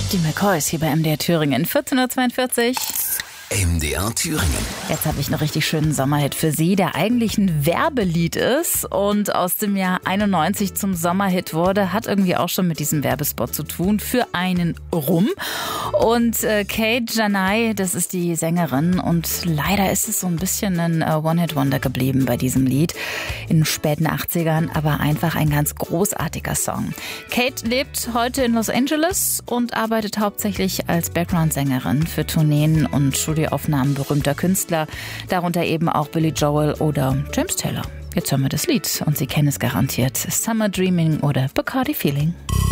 Die McCoys hier bei MDR Thüringen, 14:42 Uhr. MDR Thüringen. Jetzt habe ich einen richtig schönen Sommerhit für Sie, der eigentlich ein Werbelied ist und aus dem Jahr 91 zum Sommerhit wurde. Hat irgendwie auch schon mit diesem Werbespot zu tun, für einen Rum. Und Kate Janai, das ist die Sängerin, und leider ist es so ein bisschen ein One-Hit-Wonder geblieben bei diesem Lied in den späten 80ern, aber einfach ein ganz großartiger Song. Kate lebt heute in Los Angeles und arbeitet hauptsächlich als Background-Sängerin für Tourneen und Studioaufnahmen berühmter Künstler, darunter eben auch Billy Joel oder James Taylor. Jetzt hören wir das Lied und Sie kennen es garantiert. Summer Dreaming oder Bacardi Feeling.